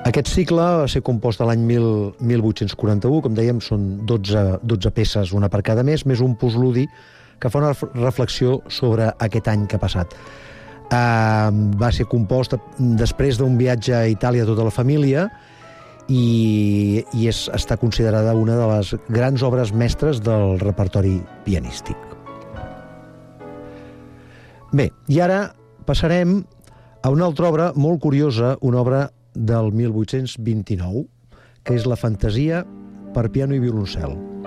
Aquest cicle va ser compost l'any 1841, com dèiem, són 12 peces, una per cada mes, més un posludi que fa una reflexió sobre aquest any que ha passat. Va ser compost després d'un viatge a Itàlia a tota la família i està considerada una de les grans obres mestres del repertori pianístic. Bé, i ara passarem a una altra obra molt curiosa, una obra del 1829, que és la Fantasia per piano i violoncel.